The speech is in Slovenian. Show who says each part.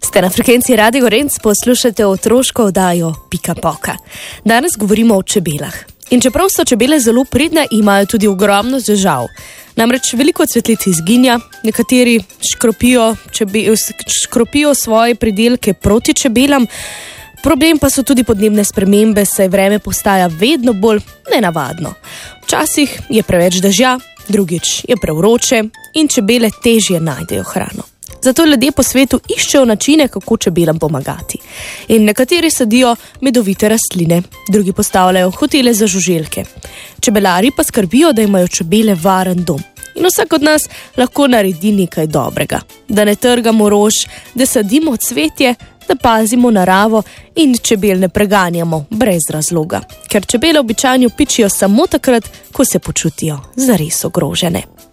Speaker 1: Ste na frekvenci Radio Gorenc, poslušate otroško oddajo Pika Poka. Danes govorimo o čebelah. In čeprav so čebele zelo pridne, imajo tudi ogromno težav. Namreč veliko cvetlic izginja, nekateri škropijo svoje pridelke proti čebelam. Problem pa so tudi podnebne spremembe, saj vreme postaja vedno bolj nenavadno. Včasih je preveč dežja, drugič je prevroče in čebele težje najdejo hrano. Zato ljudje po svetu iščejo načine, kako čebelam pomagati. In nekateri sadijo medovite rastline, drugi postavljajo hotele za žuželke. Čebelari pa skrbijo, da imajo čebele varen dom. In vsak od nas lahko naredi nekaj dobrega. Da ne trgamo rož, da sadimo cvetje, da pazimo naravo in čebel ne preganjamo brez razloga. Ker čebele običajno pičijo samo takrat, ko se počutijo zares ogrožene.